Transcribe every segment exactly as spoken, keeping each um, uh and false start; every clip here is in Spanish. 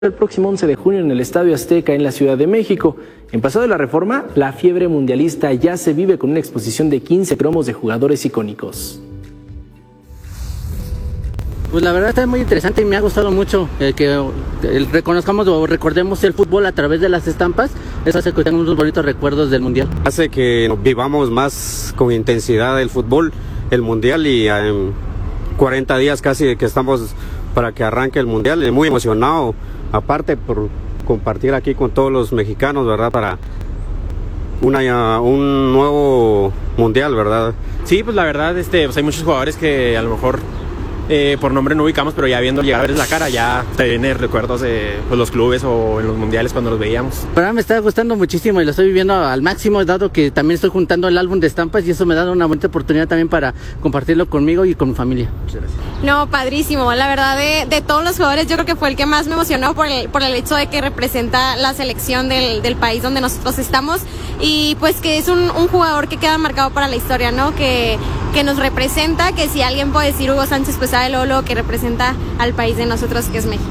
el próximo once de junio en el Estadio Azteca en la Ciudad de México. En Paseo de la Reforma, la fiebre mundialista ya se vive con una exposición de quince cromos de jugadores icónicos. Pues la verdad está muy interesante y me ha gustado mucho eh, que eh, reconozcamos o recordemos el fútbol a través de las estampas. Eso hace que tengamos unos bonitos recuerdos del Mundial. Hace que vivamos más con intensidad el fútbol, el Mundial, y en cuarenta días casi que estamos para que arranque el Mundial. Muy emocionado, aparte por compartir aquí con todos los mexicanos, ¿verdad? Para una, un nuevo Mundial, ¿verdad? Sí, pues la verdad, este, pues hay muchos jugadores que a lo mejor Eh, por nombre no ubicamos, pero ya viendo llegar a ver la cara, ya te vienen recuerdos de pues, los clubes o en los mundiales cuando los veíamos. Para mí me está gustando muchísimo y lo estoy viviendo al máximo, dado que también estoy juntando el álbum de estampas y eso me da una buena oportunidad también para compartirlo conmigo y con mi familia. Muchas gracias. No, padrísimo. La verdad, de, de todos los jugadores, yo creo que fue el que más me emocionó por el, por el hecho de que representa la selección del, del país donde nosotros estamos y pues que es un, un jugador que queda marcado para la historia, ¿no? Que, que nos representa, que si alguien puede decir Hugo Sánchez, pues sabe lo, lo que representa al país de nosotros, que es México.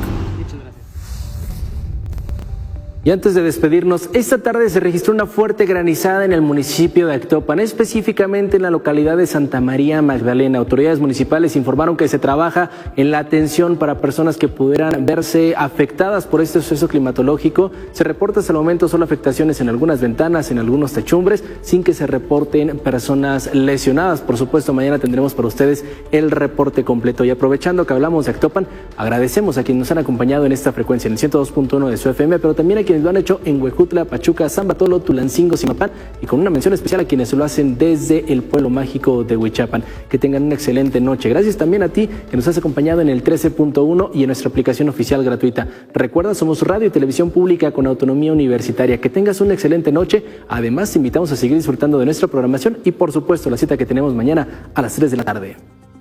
Y antes de despedirnos, esta tarde se registró una fuerte granizada en el municipio de Actopan, específicamente en la localidad de Santa María Magdalena. Autoridades municipales informaron que se trabaja en la atención para personas que pudieran verse afectadas por este suceso climatológico. Se reporta hasta el momento solo afectaciones en algunas ventanas, en algunos techumbres, sin que se reporten personas lesionadas. Por supuesto, mañana tendremos para ustedes el reporte completo. Y aprovechando que hablamos de Actopan, agradecemos a quienes nos han acompañado en esta frecuencia, en el ciento dos punto uno de su F M, pero también a quienes lo han hecho en Huejutla, Pachuca, San Bartolo, Tulancingo, Zimapán, y con una mención especial a quienes lo hacen desde el pueblo mágico de Huichapan. Que tengan una excelente noche. Gracias también a ti que nos has acompañado en el trece punto uno y en nuestra aplicación oficial gratuita. Recuerda, somos radio y televisión pública con autonomía universitaria. Que tengas una excelente noche. Además, te invitamos a seguir disfrutando de nuestra programación y, por supuesto, la cita que tenemos mañana a las tres de la tarde.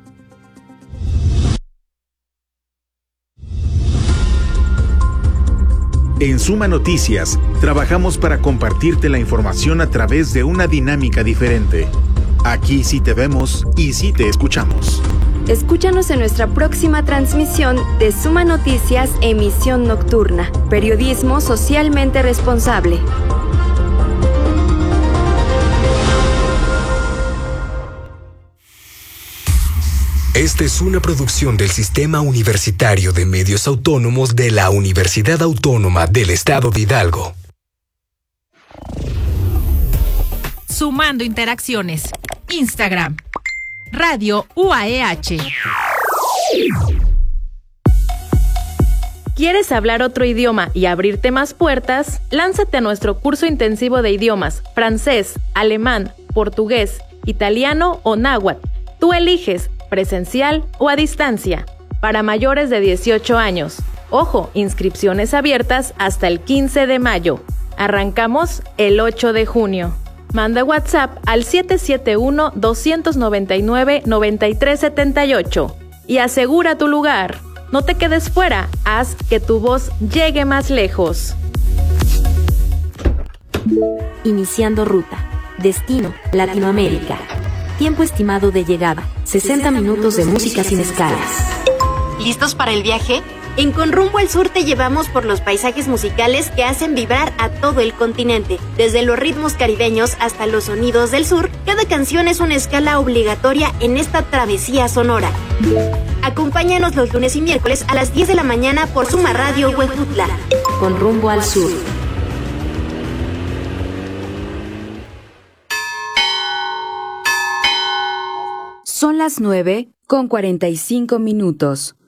En Suma Noticias, trabajamos para compartirte la información a través de una dinámica diferente. Aquí sí te vemos y sí te escuchamos. Escúchanos en nuestra próxima transmisión de Suma Noticias, emisión nocturna. Periodismo socialmente responsable. Esta es una producción del Sistema Universitario de Medios Autónomos de la Universidad Autónoma del Estado de Hidalgo. Sumando interacciones. Instagram. Radio U A E H. ¿Quieres hablar otro idioma y abrirte más puertas? Lánzate a nuestro curso intensivo de idiomas, francés, alemán, portugués, italiano o náhuatl. Tú eliges, presencial o a distancia, para mayores de dieciocho años. Ojo, inscripciones abiertas hasta el quince de mayo. Arrancamos el ocho de junio. Manda WhatsApp al siete siete uno, dos nueve nueve, nueve tres siete ocho y asegura tu lugar. No te quedes fuera, haz que tu voz llegue más lejos. Iniciando ruta. Destino, Latinoamérica. Tiempo estimado de llegada, sesenta minutos de música sin escalas. ¿Listos para el viaje? En Con Rumbo al Sur te llevamos por los paisajes musicales que hacen vibrar a todo el continente. Desde los ritmos caribeños hasta los sonidos del sur, cada canción es una escala obligatoria en esta travesía sonora. Acompáñanos los lunes y miércoles a las diez de la mañana por Suma Radio Huejutla. Con Rumbo al Sur. Son las nueve con cuarenta y cinco minutos.